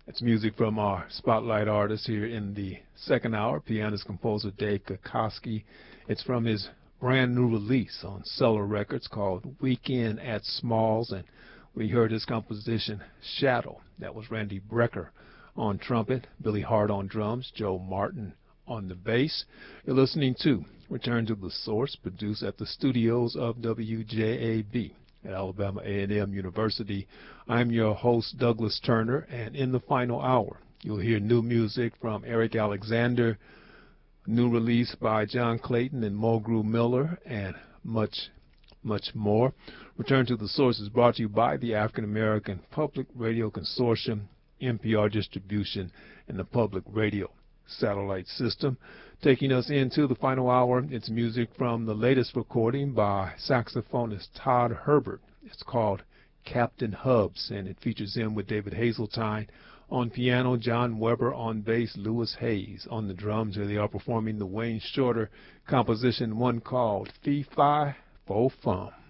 It's music from our spotlight artist here in the second hour, pianist composer Dave Kokoski. It's from his brand new release on Cellar Records called Weekend at Smalls, and we heard his composition Shadow. That was Randy Brecker on trumpet, Billy Hart on drums, Joe Martin on the bass. You're listening to Return to the Source, produced at the studios of WJAB at Alabama A&M University. I'm your host, Douglas Turner, and in the final hour, you'll hear new music from Eric Alexander, new release by John Clayton and Mulgrew Miller, and much more. Return to the Source is brought to you by the African American Public Radio Consortium, NPR distribution, and the Public Radio Satellite System. Taking us into the final hour, it's music from the latest recording by saxophonist Todd Herbert. It's called Captain Hubs, and it features him with David Hazeltine on piano, John Weber on bass, Lewis Hayes on the drums. Here they are performing the Wayne Shorter composition, one called Fee Fi Fo Fum.